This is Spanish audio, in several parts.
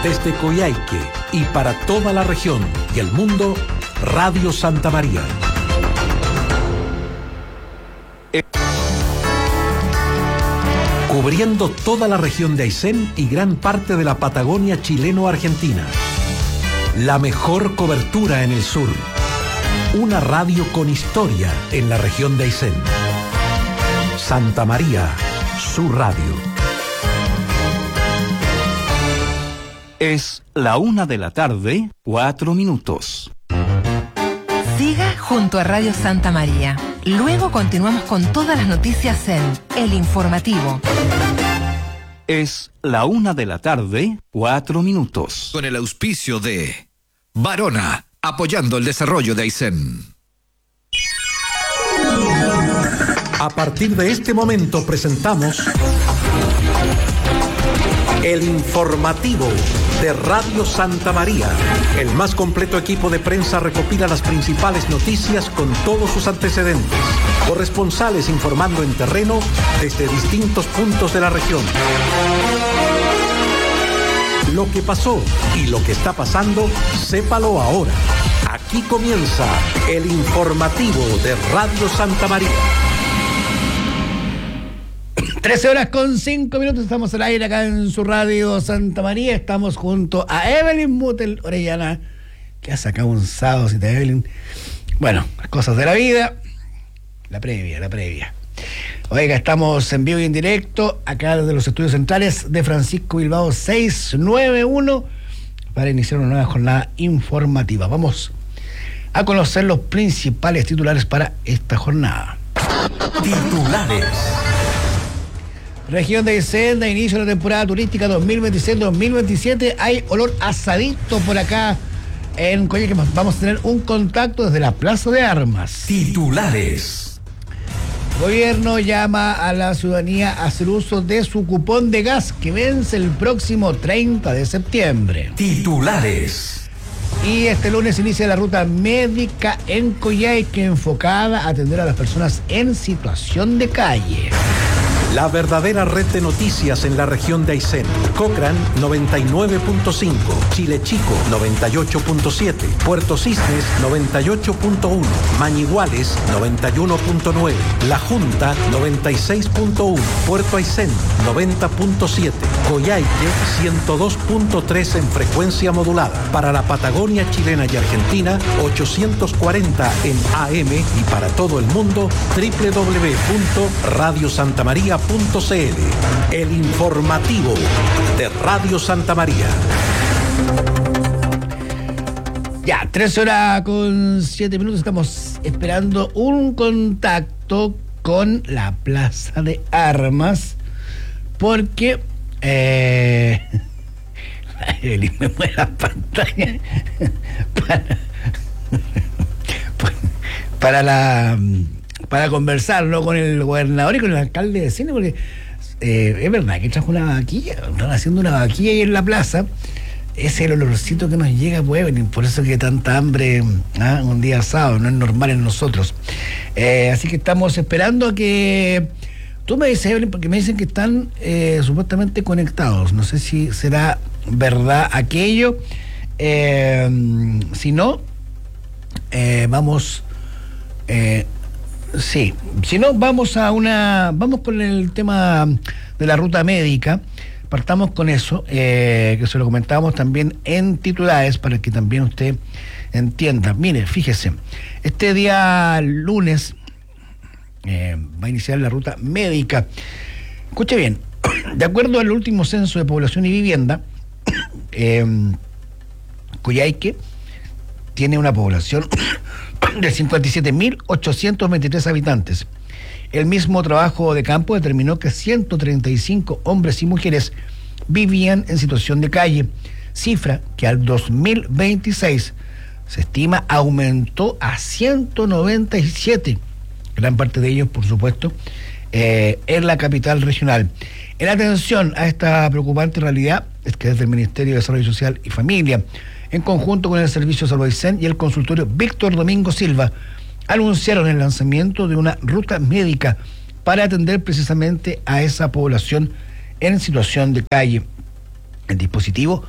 Desde Coyhaique y para toda la región y el mundo, Radio Santa María. Cubriendo toda la región de Aysén y gran parte de la Patagonia chileno-argentina. La mejor cobertura en el sur. Una radio con historia en la región de Aysén. Santa María, su radio. Es la 1:04 p.m. Siga junto a Radio Santa María. Luego continuamos con todas las noticias en El Informativo. Es la 1:04 p.m. Con el auspicio de Varona, apoyando el desarrollo de Aysén. A partir de este momento presentamos El Informativo de Radio Santa María. El más completo equipo de prensa recopila las principales noticias con todos sus antecedentes. Corresponsales informando en terreno desde distintos puntos de la región. Lo que pasó y lo que está pasando, sépalo ahora. Aquí comienza El Informativo de Radio Santa María. 13:05, estamos al aire acá en su radio Santa María. Estamos junto a Evelyn Mutel Orellana, que ha sacado un sábado, cita Evelyn. Bueno, las cosas de la vida. La previa. Oiga, estamos en vivo y en directo acá desde los estudios centrales de Francisco Bilbao 691 para iniciar una nueva jornada informativa. Vamos a conocer los principales titulares para esta jornada. Titulares. Región de Aysén, de inicio de la temporada turística 2026-2027. Hay olor asadito por acá en Coyhaique. Vamos a tener un contacto desde la Plaza de Armas. Titulares. Gobierno llama a la ciudadanía a hacer uso de su cupón de gas que vence el próximo 30 de septiembre. Titulares. Y este lunes inicia la ruta médica en Coyhaique enfocada a atender a las personas en situación de calle. La verdadera red de noticias en la región de Aysén. Cochrane 99.5, Chile Chico 98.7, Puerto Cisnes 98.1, Mañiguales 91.9, La Junta 96.1, Puerto Aysén 90.7, Coyhaique 102.3 en frecuencia modulada. Para la Patagonia chilena y argentina 840 en AM y para todo el mundo www.radiosantamaria.cl. El Informativo de Radio Santa María. Ya, 13:07. Estamos esperando un contacto con la Plaza de Armas porque me mueve la pantalla para conversar, ¿no?, con el gobernador y con el alcalde de Cine, porque es verdad que trajo una vaquilla, están haciendo una vaquilla ahí en la plaza. Ese es el olorcito que nos llega, pues, por eso que tanta hambre un día sábado, no es normal en nosotros. Así que estamos esperando a que tú me dices, Evelyn, porque me dicen que están supuestamente conectados. No sé si será verdad aquello. Si no, vamos... sí, si no, vamos con el tema de la ruta médica. Partamos con eso, que se lo comentábamos también en titulares para que también usted entienda. Mire, fíjese, este día lunes va a iniciar la ruta médica. Escuche bien, de acuerdo al último censo de población y vivienda, Coyhaique tiene una población de 57.823 habitantes. El mismo trabajo de campo determinó que 135 hombres y mujeres vivían en situación de calle, cifra que al 2026 se estima aumentó a 197, gran parte de ellos, por supuesto, en la capital regional. En atención a esta preocupante realidad, es que desde el Ministerio de Desarrollo Social y Familia, en conjunto con el Servicio Salud Aysén y el consultorio Víctor Domingo Silva, anunciaron el lanzamiento de una ruta médica para atender precisamente a esa población en situación de calle. El dispositivo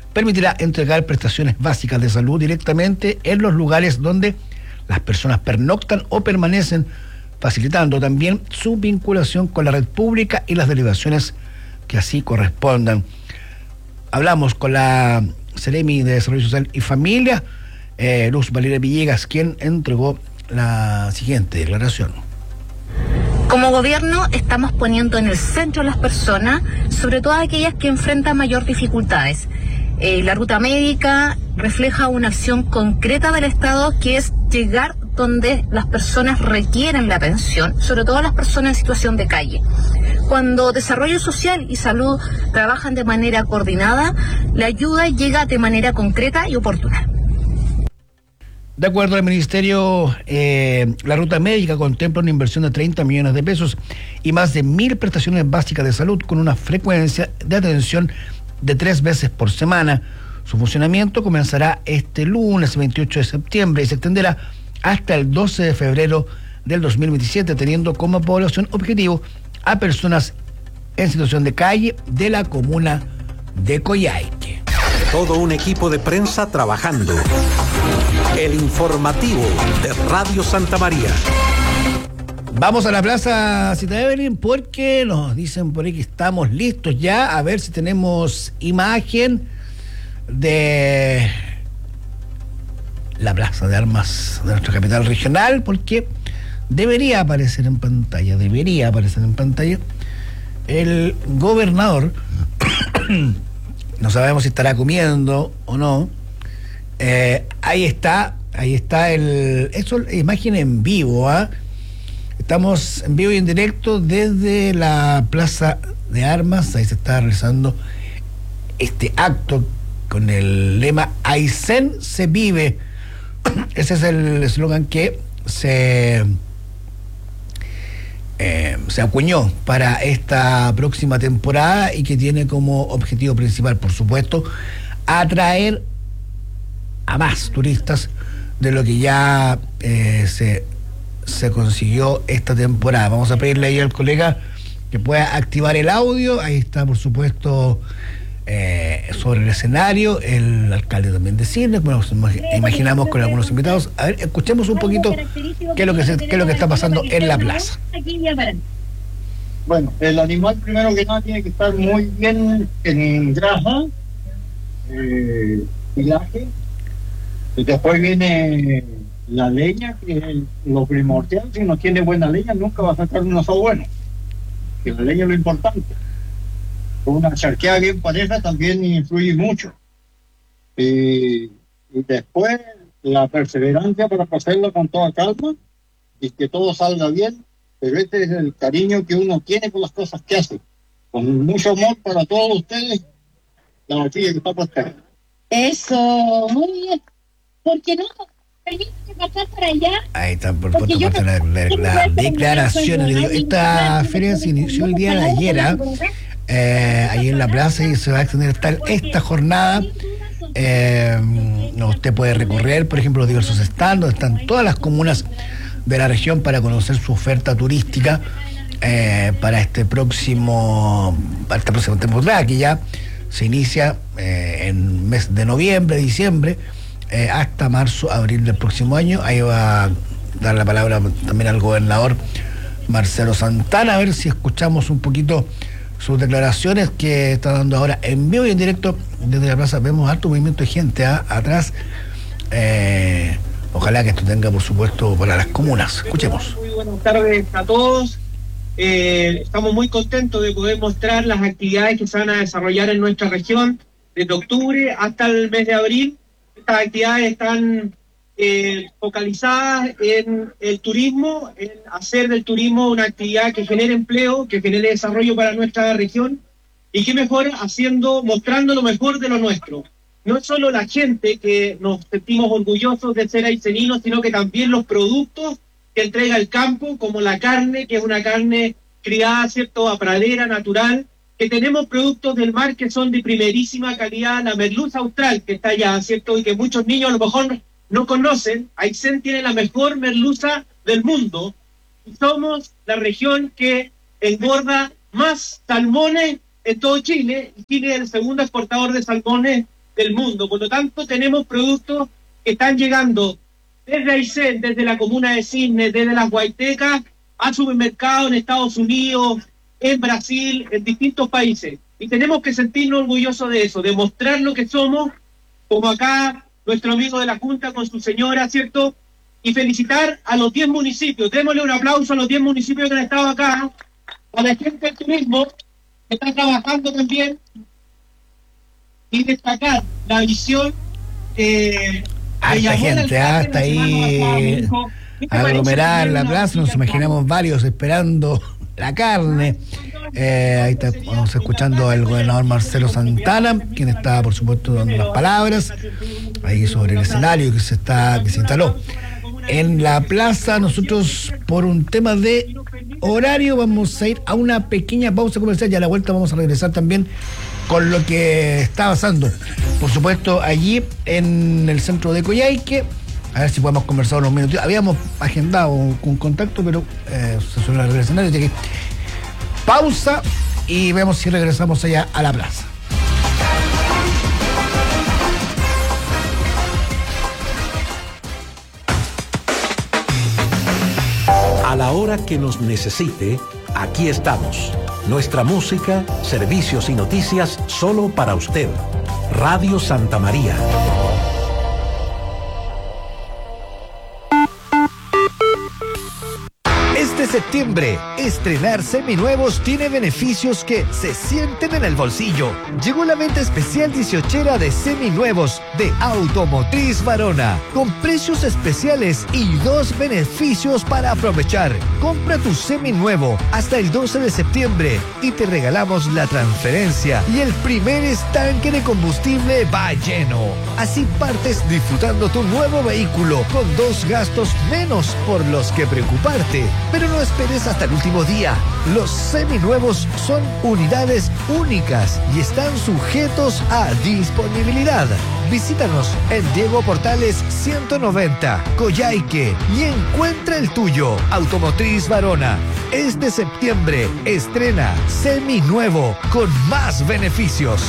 permitirá entregar prestaciones básicas de salud directamente en los lugares donde las personas pernoctan o permanecen, facilitando también su vinculación con la red pública y las delegaciones que así correspondan. Hablamos con la Seremi de Desarrollo Social y Familia, Luz Valeria Villegas, quien entregó la siguiente declaración. Como gobierno estamos poniendo en el centro a las personas, sobre todo aquellas que enfrentan mayor dificultades. La ruta médica refleja una acción concreta del Estado, que es llegar donde las personas requieren la atención, sobre todo las personas en situación de calle. Cuando desarrollo social y salud trabajan de manera coordinada, la ayuda llega de manera concreta y oportuna. De acuerdo al Ministerio, la ruta médica contempla una inversión de 30 millones de pesos y más de 1.000 prestaciones básicas de salud con una frecuencia de atención de 3 veces por semana. Su funcionamiento comenzará este lunes 28 de septiembre y se extenderá hasta el 12 de febrero del 2027, teniendo como población objetivo a personas en situación de calle de la comuna de Coyhaique. Todo un equipo de prensa trabajando. El informativo de Radio Santa María. Vamos a la Plaza Cita Evelyn porque nos dicen por ahí que estamos listos ya. A ver si tenemos imagen de la Plaza de Armas de nuestra capital regional, porque debería aparecer en pantalla. El gobernador, no sabemos si estará comiendo o no. Ahí está eso es imagen en vivo, ¿eh? Estamos en vivo y en directo desde la Plaza de Armas. Ahí se está realizando este acto con el lema Aysén se vive. Ese es el eslogan que se acuñó para esta próxima temporada y que tiene como objetivo principal, por supuesto, atraer a más turistas de lo que ya se consiguió esta temporada. Vamos a pedirle ahí al colega que pueda activar el audio. Ahí está, por supuesto, sobre el escenario el alcalde también de Cisnes. Bueno, imaginamos con algunos invitados. A ver, escuchemos un poquito qué es lo que está pasando en la plaza. Bueno, el animal primero que nada tiene que estar muy bien en grasa, pilaje. Después viene la leña, que es lo primordial. Si no tiene buena leña, nunca va a sacar un asado bueno. Que la leña es lo importante. Una charqueada bien pareja también influye mucho. Y después la perseverancia para hacerlo con toda calma y que todo salga bien. Pero este es el cariño que uno tiene por las cosas que hace. Con mucho amor para todos ustedes, la noticia que está puesta. Eso, muy bien. ¿Por qué no? Permítame pasar para allá. Ahí está, por supuesto, la declaración. Esta feria se inició el día de ayer, ahí en la plaza, y se va a extender hasta esta jornada. Usted puede recorrer, por ejemplo, los diversos stands, donde están todas las comunas de la región para conocer su oferta turística para esta próxima temporada, que ya se inicia en mes de noviembre, diciembre, hasta marzo, abril del próximo año. Ahí va a dar la palabra también al gobernador Marcelo Santana, a ver si escuchamos un poquito sus declaraciones que está dando ahora en vivo y en directo desde la plaza. Vemos alto movimiento de gente atrás. Ojalá que esto tenga, por supuesto, para las comunas. Escuchemos. Muy buenas tardes a todos. Estamos muy contentos de poder mostrar las actividades que se van a desarrollar en nuestra región desde octubre hasta el mes de abril. Estas actividades están focalizadas en el turismo, en hacer del turismo una actividad que genere empleo, que genere desarrollo para nuestra región, y qué mejor mostrando lo mejor de lo nuestro. No es solo la gente que nos sentimos orgullosos de ser ayseninos, sino que también los productos que entrega el campo, como la carne, que es una carne criada, ¿cierto?, a pradera, natural, que tenemos productos del mar que son de primerísima calidad, la merluza austral, que está allá, ¿cierto?, y que muchos niños a lo mejor no conocen. Aysén tiene la mejor merluza del mundo, y somos la región que engorda más salmones en todo Chile, y Chile es el segundo exportador de salmones del mundo. Por lo tanto, tenemos productos que están llegando desde Aysén, desde la comuna de Cisnes, desde las Guaitecas, a supermercados en Estados Unidos, en Brasil, en distintos países. Y tenemos que sentirnos orgullosos de eso, de mostrar lo que somos, como acá nuestro amigo de la Junta con su señora, ¿cierto? Y felicitar a los 10 municipios. Démosle un aplauso a los 10 municipios que han estado acá, a la gente del turismo que está trabajando también, y destacar la visión harta gente, hasta ahí aglomerar la plaza, nos imaginamos varios esperando la carne. Ahí estamos escuchando al gobernador Marcelo Santana, quien está, por supuesto, dando las palabras ahí sobre el escenario que se instaló en la plaza. Nosotros, por un tema de horario, vamos a ir a una pequeña pausa comercial y a la vuelta vamos a regresar también con lo que está pasando, por supuesto, allí en el centro de Coyhaique. A ver si podemos conversar unos minutos. Habíamos agendado un contacto, pero se suele regresar. Así que pausa y vemos si regresamos allá a la plaza. A la hora que nos necesite, aquí estamos. Nuestra música, servicios y noticias solo para usted. Radio Santa María. Este septiembre, estrenar seminuevos tiene beneficios que se sienten en el bolsillo. Llegó la venta especial 18era de seminuevos de Automotriz Varona, con precios especiales y 2 beneficios para aprovechar. Compra tu seminuevo hasta el 12 de septiembre y te regalamos la transferencia y el primer estanque de combustible va lleno. Así partes disfrutando tu nuevo vehículo con 2 gastos menos por los que preocuparte. Pero no esperes hasta el último día. Los seminuevos son unidades únicas y están sujetos a disponibilidad. Visítanos en Diego Portales 190, Coyhaique, y encuentra el tuyo. Automotriz Varona. Este septiembre estrena seminuevo con más beneficios.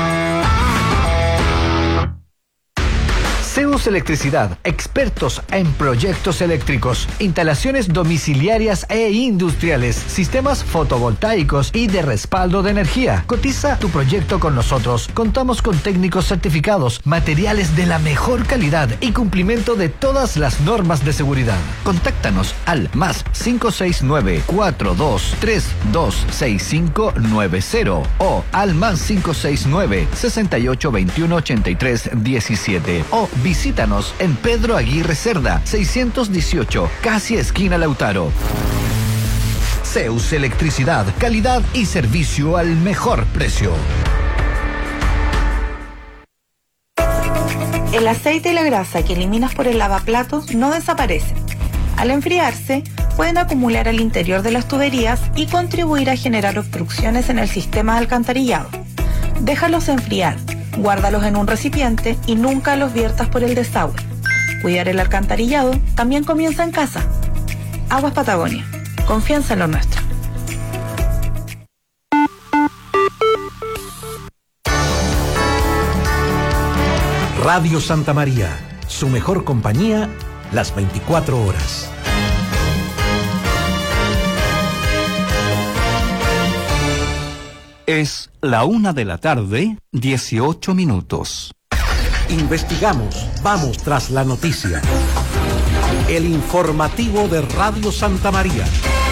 Zeus Electricidad, expertos en proyectos eléctricos, instalaciones domiciliarias e industriales, sistemas fotovoltaicos y de respaldo de energía. Cotiza tu proyecto con nosotros. Contamos con técnicos certificados, materiales de la mejor calidad y cumplimiento de todas las normas de seguridad. Contáctanos al +569 4232 6590 o al +569 6821 8317 o visítanos en Pedro Aguirre Cerda, 618, casi esquina Lautaro. Zeus Electricidad, calidad y servicio al mejor precio. El aceite y la grasa que eliminas por el lavaplatos no desaparecen. Al enfriarse, pueden acumular al interior de las tuberías y contribuir a generar obstrucciones en el sistema de alcantarillado. Déjalos enfriar. Guárdalos en un recipiente y nunca los viertas por el desagüe. Cuidar el alcantarillado también comienza en casa. Aguas Patagonia. Confianza en lo nuestro. Radio Santa María. Su mejor compañía, las 24 horas. Es la 1:00 PM, 18 minutos. Investigamos, vamos tras la noticia. El informativo de Radio Santa María.